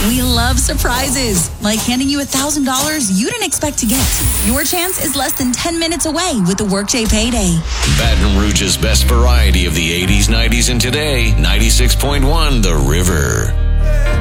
We love surprises, like handing you $1,000 you didn't expect to get. Your chance is less than 10 minutes away with the Workday Payday. Baton Rouge's best variety of the 80s, 90s, and today, 96.1 The River.